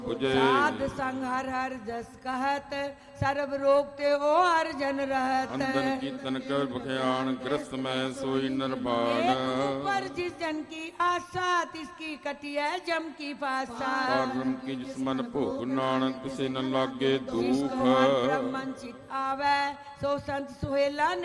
ਪੁਜੇ। ਸਾਧ ਸੰਗ ਹਰ ਹਰ ਜਸ ਕਹਤ, ਸਰਬ ਰੋਗ ਤੇ ਉਹ ਹਰ ਜਨ ਰਹਤ। ਅੰਦਨ ਕੀਰਤਨ ਕਰ ਬਖਿਆਨ, ਗ੍ਰਸਤ ਮੈਂ ਸੋਈ ਨਿਰਵਾਣ। ऊपर जिस जन की आशा, तिसकी कटिया जम की पासा। परम की जिस मन भोग, नानक किसे न लागे दुख। ब्रह्मन चित आवे, सो संत सुहेला